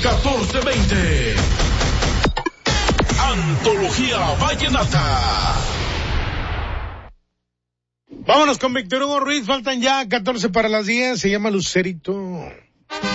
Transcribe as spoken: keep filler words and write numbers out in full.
catorce veinte. Antología Vallenata. Vámonos con Víctor Hugo Ruiz, faltan ya catorce para las diez, se llama Lucerito.